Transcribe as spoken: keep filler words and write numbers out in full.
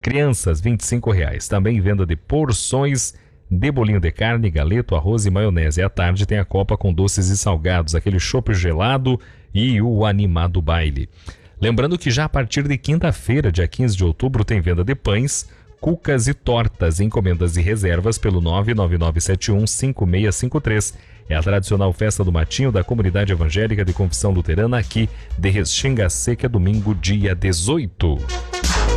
Crianças, vinte e cinco reais. Também venda de porções de bolinho de carne, galeto, arroz e maionese. À tarde tem a copa com doces e salgados, aquele chopp gelado e o animado baile. Lembrando que já a partir de quinta-feira, dia quinze de outubro, tem venda de pães, cucas e tortas, encomendas e reservas pelo nove nove nove sete um cinco seis cinco três. É a tradicional festa do Matinho da Comunidade Evangélica de Confissão Luterana aqui de Restinga Seca, domingo, dia dezoito.